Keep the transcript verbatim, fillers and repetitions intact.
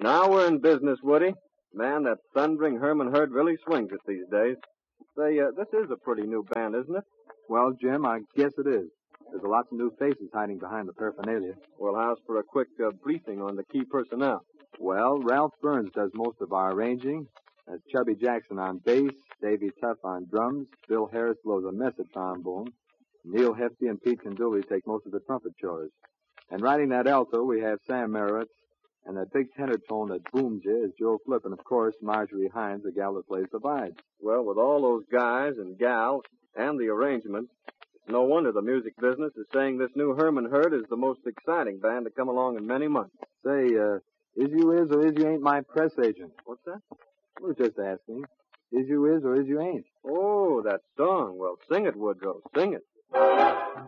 Now we're in business, Woody. Man, that thundering Herman Herd really swings it these days. Say, uh, this is a pretty new band, isn't it? Well, Jim, I guess it is. There's lots of new faces hiding behind the paraphernalia. Well, how's for a quick uh, briefing on the key personnel? Well, Ralph Burns does most of our arranging. That's Chubby Jackson on bass, Davy Tuff on drums, Bill Harris blows a mess at trombone, Neil Hefty and Pete Conduli take most of the trumpet chores. And riding that alto, we have Sam Merritt, and that big tenor tone that booms you is Joe Flip, and of course, Marjorie Hines, the gal that plays the vibes. Well, with all those guys and gals and the arrangements, it's no wonder the music business is saying this new Herman Herd is the most exciting band to come along in many months. Say, uh, is you is or is you ain't my press agent? What's that? I was just asking. Is you is or is you ain't? Oh, that song. Well, sing it, Woodrow. Sing it.